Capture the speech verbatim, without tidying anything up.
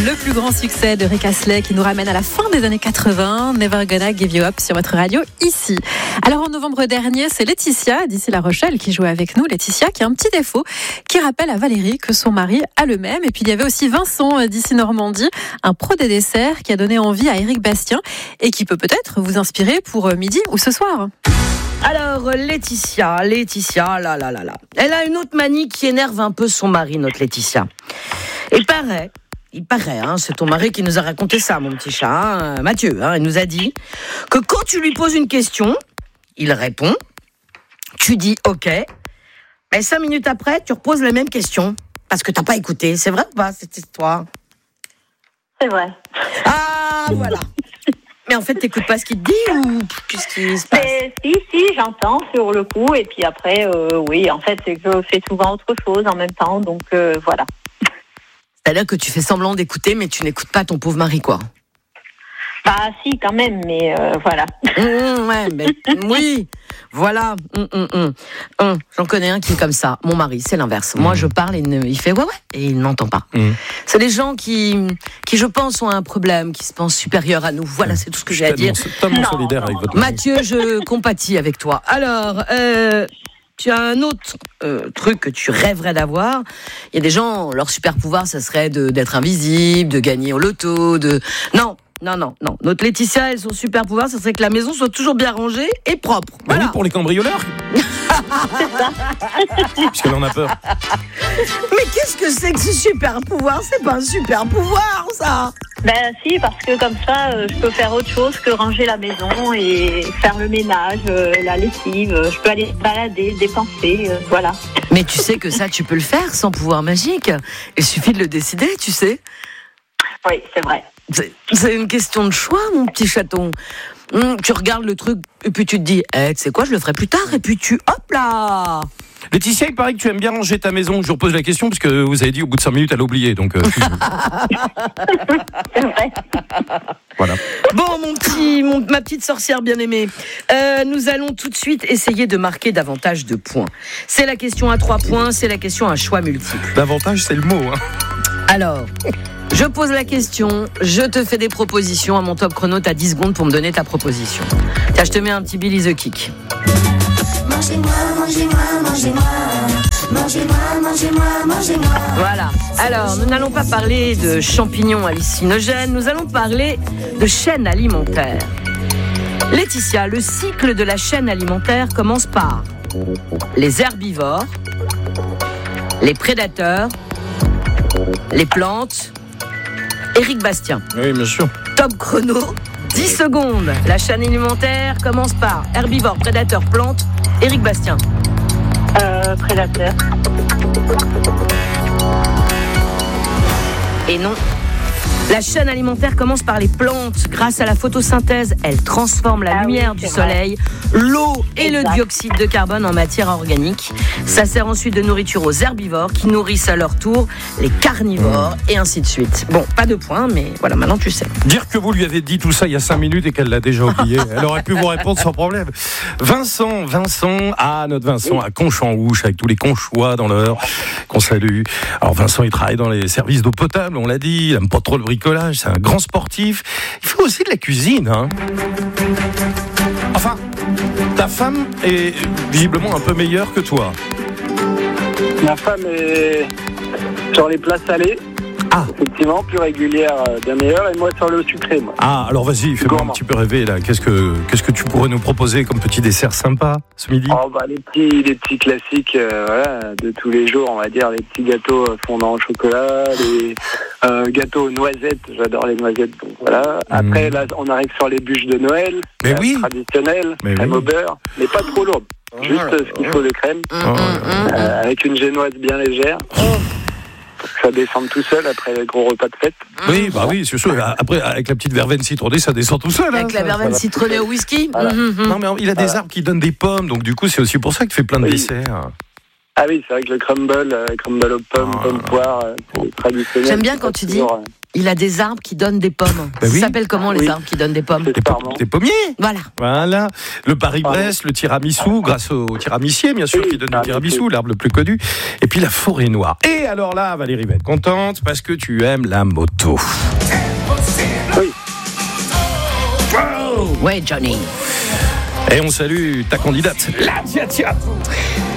Le plus grand succès de Rick Astley qui nous ramène à la fin des années quatre-vingts. Never Gonna Give You Up sur votre radio ici. Alors en novembre dernier, c'est Laetitia d'ici La Rochelle qui jouait avec nous. Laetitia qui a un petit défaut qui rappelle à Valérie que son mari a le même. Et puis il y avait aussi Vincent d'ici Normandie, un pro des desserts qui a donné envie à Éric Bastien et qui peut peut-être vous inspirer pour midi ou ce soir. Alors, Laetitia, Laetitia, là, là, là, là. Elle a une autre manie qui énerve un peu son mari, notre Laetitia. Il paraît, il paraît, hein, c'est ton mari qui nous a raconté ça, mon petit chat, hein, Mathieu, hein, il nous a dit que quand tu lui poses une question, il répond, tu dis OK, mais cinq minutes après, tu reposes la même question, parce que t'as pas écouté. C'est vrai ou pas, cette histoire? C'est vrai. Ah, voilà. Mais en fait, t'écoutes pas ce qu'il te dit ou qu'est-ce qui se passe? Mais, si, si, j'entends sur le coup. Et puis après, euh, oui, en fait, c'est que je fais souvent autre chose en même temps. Donc, euh, voilà. C'est-à-dire que tu fais semblant d'écouter, mais tu n'écoutes pas ton pauvre mari, quoi. Bah, si, quand même, mais euh, voilà. Mmh, ouais, mais, oui, voilà. Mmh, mmh, mmh. Mmh, j'en connais un qui est comme ça. Mon mari, c'est l'inverse. Moi, je parle et il fait ouais, ouais, et il n'entend pas. Mmh. C'est des gens qui, qui, je pense, ont un problème, qui se pensent supérieurs à nous. Voilà, c'est tout ce que j'ai à dire. C'est tellement solidaire avec votre mari. Mathieu, je compatis avec toi. Alors, euh, tu as un autre euh, truc que tu rêverais d'avoir. Il y a des gens, leur super pouvoir, ça serait de, d'être invisible, de gagner au loto, de... Non. Non, non, non. Notre Laetitia, elle, son super pouvoir, ça serait que la maison soit toujours bien rangée et propre. Voilà. Oui, pour les cambrioleurs. Parce qu'elle en a peur. Mais qu'est-ce que c'est que ce super pouvoir? C'est pas un super pouvoir, ça. Ben si, parce que comme ça, euh, je peux faire autre chose que ranger la maison et faire le ménage, euh, la lessive. Euh, je peux aller me balader, dépenser, euh, voilà. Mais tu sais que ça, tu peux le faire sans pouvoir magique. Il suffit de le décider, tu sais. Oui, c'est vrai. C'est, c'est une question de choix, mon petit chaton. Hum, tu regardes le truc et puis tu te dis, eh, tu sais quoi, je le ferai plus tard. Et puis tu, hop là. Laetitia, il paraît que tu aimes bien ranger ta maison. Je vous repose la question parce que vous avez dit au bout de cinq minutes, elle a oublié. Donc, euh, C'est vrai. Voilà. Bon, mon petit, mon, ma petite sorcière bien-aimée, euh, nous allons tout de suite essayer de marquer davantage de points. C'est la question à trois points, c'est la question à choix multiple. L'avantage, c'est le mot. Hein. Alors, je pose la question, je te fais des propositions. À mon top chrono, t'as dix secondes pour me donner ta proposition. Tiens, je te mets un petit Billy the Kick. Mangez-moi, mangez-moi, mangez-moi. Mangez-moi, mangez-moi, mangez-moi. Voilà. Alors, nous n'allons pas parler de champignons hallucinogènes, nous allons parler de chaîne alimentaire. Laetitia, le cycle de la chaîne alimentaire commence par les herbivores, les prédateurs, les plantes. Éric Bastien. Oui, bien sûr. Top chrono, dix secondes. La chaîne alimentaire commence par herbivores, prédateurs, plantes. Éric Bastien. Euh, prédateur. Et non. La chaîne alimentaire commence par les plantes. Grâce à la photosynthèse, elle transforme la Ah lumière oui, du c'est soleil, l'eau et Exact. le dioxyde de carbone en matière organique. Ça sert ensuite de nourriture aux herbivores qui nourrissent à leur tour les carnivores et ainsi de suite. Bon, pas de points, mais voilà, maintenant tu sais. Dire que vous lui avez dit tout ça il y a cinq minutes et qu'elle l'a déjà oublié, elle aurait pu vous répondre sans problème. Vincent, Vincent, ah, notre Vincent à Conch-en-Ouche, avec tous les Conchois dans l'heure, qu'on salue. Alors Vincent, il travaille dans les services d'eau potable, on l'a dit, il aime pas trop le bricolage, c'est un grand sportif. Il fait aussi de la cuisine, hein. Enfin, ta femme est visiblement un peu meilleure que toi. Ma femme est sur les plats salés. Ah. Effectivement, plus régulière, euh, bien meilleure. Et moi, sur le sucré, moi. Ah, alors vas-y, fais-moi un petit peu rêver, là. Qu'est-ce que, qu'est-ce que tu pourrais nous proposer comme petit dessert sympa ce midi? Oh, bah, les petits, les petits classiques, euh, voilà, de tous les jours, on va dire. Les petits gâteaux fondants au chocolat, les euh, gâteaux aux noisettes. J'adore les noisettes, donc voilà. Après, mmh. là, on arrive sur les bûches de Noël. Mais euh, oui. Traditionnelles, Mais crème oui. au beurre, mais pas trop lourde. Juste euh, ce qu'il faut de crème. Mmh, Oh. mmh, mmh. Euh, avec une génoise bien légère. Ça descend tout seul après le gros repas de fête. Oui, bah oui, c'est sûr. Après, avec la petite verveine citronnée, ça descend tout seul. Avec hein, la ça, verveine ça citronnée au whisky. Voilà. Mmh, mmh. Non, mais il a des arbres qui donnent des pommes, donc du coup, c'est aussi pour ça qu'il fait plein de Oui. desserts. Ah oui, c'est vrai que le crumble, euh, crumble aux pommes, Ah. pommes poires, euh, c'est traditionnel. J'aime bien C'est quand pas tu dis toujours, euh, il a des arbres qui donnent des pommes. Bah Ça oui. s'appelle comment les Oui. arbres qui donnent des pommes? C'est Des, po- Pardon. des pommiers. Voilà. Voilà. Le Paris-Brest, le tiramisu, grâce au tiramissier, bien sûr, Oui, qui donne le tiramisu. tiramisu, l'arbre le plus connu. Et puis la forêt noire. Et alors là, Valérie va être contente parce que tu aimes la moto. Oui. Ouais, Johnny. Et on salue ta candidate, la tia tia.